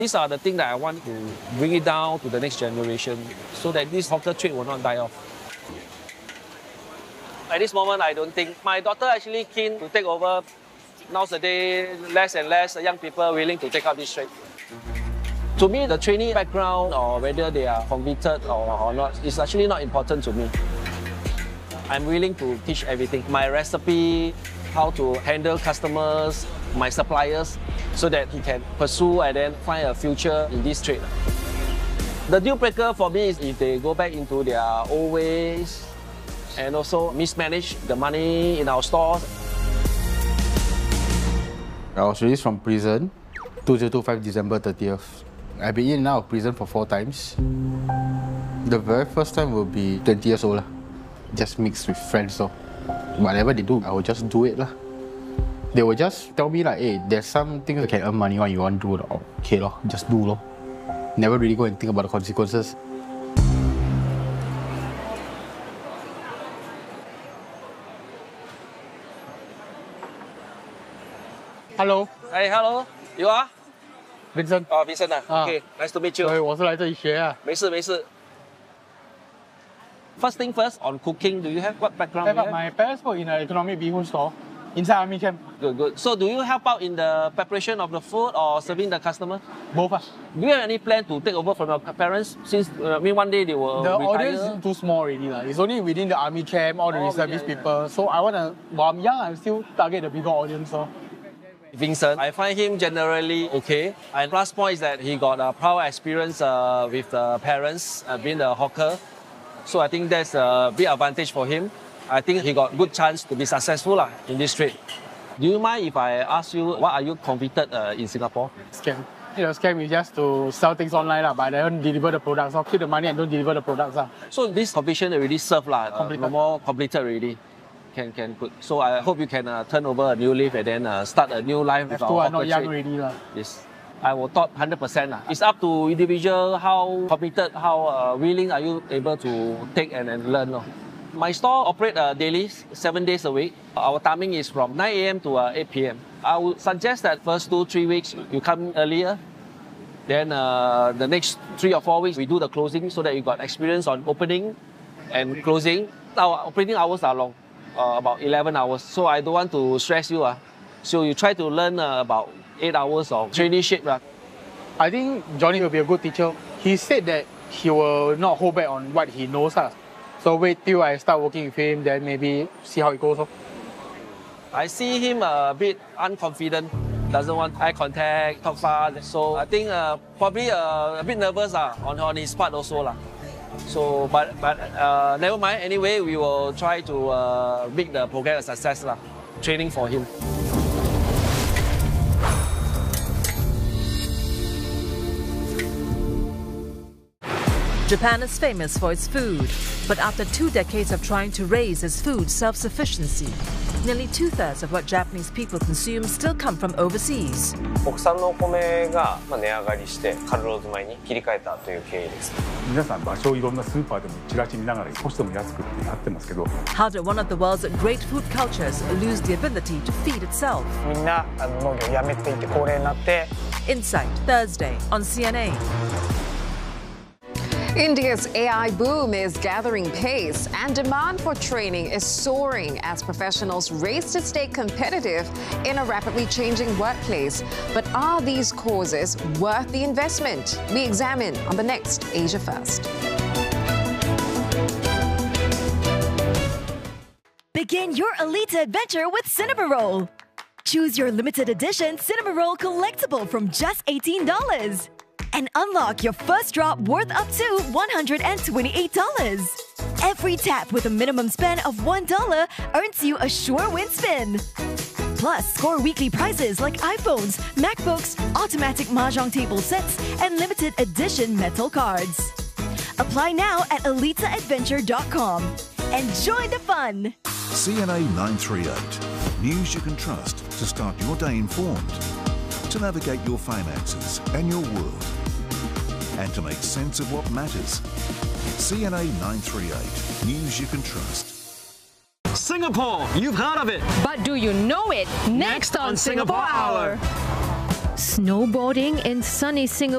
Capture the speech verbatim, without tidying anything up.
These are the things that I want to bring it down to the next generation so that this hawker trade will not die off. At this moment, I don't think. My daughter actually keen to take over. Nowadays, less and less young people willing to take up this trade. To me, the training background or whether they are convicted or, or not is actually not important to me. I'm willing to teach everything. My recipe, how to handle customers, my suppliers, so that he can pursue and then find a future in this trade. The deal breaker for me is if they go back into their old ways and also mismanage the money in our stores. I was released from prison two thousand twenty-five, December thirtieth. I've been in and out of prison for four times. The very first time will be twenty years old. Just mixed with friends. So whatever they do, I will just do it. They will just tell me like, hey, there's something you can earn money on, you want to do. Okay, just do. Never really go and think about the consequences. Hello. Hey, hello. You are? Vincent. Oh, Vincent. Ah. Okay, nice to meet you. 对，我是来这里学啊。 没事没事。First thing first, on cooking, do you have what background? I have my parents work in an economic bee hoon store inside army camp. Good, good. So do you help out in the preparation of the food or serving the customer? Both. Ah. Do you have any plan to take over from your parents since uh, I mean one day they will The retire? audience is too small already. La. It's only within the army camp, all the Oh, reservist yeah, yeah. people. So I want to, while I'm young, I'm still target the bigger audience. So. Vincent, I find him generally okay. And plus point is that he got a prior experience uh, with the parents, uh, being a hawker. So I think that's a big advantage for him. I think he got good chance to be successful uh, in this trade. Do you mind if I ask you, what are you convicted uh, in Singapore? Scam. You know, scam is just to sell things online, la, but I don't deliver the products. I'll keep the money and don't deliver the products. La. So this conviction already served, la, uh, Completed. more completed already. Can, can, good. So I hope you can uh, turn over a new leaf and then uh, start a new life with F two, our I'm not hawker young trade. already. La. Yes. I will thought one hundred percent. It's up to individual how committed, how uh, willing are you able to take and, and learn. No? My store operates uh, daily, seven days a week. Our timing is from nine A M to uh, eight P M I would suggest that first two, three weeks you come earlier. Then uh, the next three or four weeks we do the closing so that you got experience on opening and closing. Our operating hours are long, uh, about eleven hours. So I don't want to stress you. Uh. So you try to learn uh, about eight hours of traineeship. Uh. I think Johnny will be a good teacher. He said that he will not hold back on what he knows. Uh. So wait till I start working with him, then maybe see how it goes. Uh. I see him a bit unconfident, doesn't want eye contact, talk fast. So I think uh, probably uh, a bit nervous uh, on, on his part also. Uh. So, but, but uh, never mind. Anyway, we will try to uh, make the program a success. Uh, training for him. Japan is famous for its food, but after two decades of trying to raise its food self-sufficiency, nearly two-thirds of what Japanese people consume still come from overseas. 国産のお米が値上がりしてカルローズ米に切り替えたという経緯です。 皆さん場所をいろんなスーパーでもチラシ見ながら少しでも安くってなってますけど。 How did one of the world's great food cultures lose the ability to feed itself? みんな農業をやめていて高齢になって。 Insight, Thursday on C N A. India's A I boom is gathering pace and demand for training is soaring as professionals race to stay competitive in a rapidly changing workplace. But are these causes worth the investment? We examine on the next Asia First. Begin your elite adventure with Cinema Roll. Choose your limited edition Cinema Roll collectible from just eighteen dollars. And unlock your first drop worth up to one hundred twenty-eight dollars. Every tap with a minimum spend of one dollar earns you a sure win spin. Plus, score weekly prizes like iPhones, MacBooks, automatic mahjong table sets, and limited edition metal cards. Apply now at elita adventure dot com. Enjoy the fun! C N A nine thirty-eight. News you can trust to start your day informed, to navigate your finances and your world, and to make sense of what matters. C N A nine thirty-eight. News you can trust. Singapore, you've heard of it. But do you know it? Next, Next on, on Singapore, Singapore Hour. Snowboarding in sunny Singapore.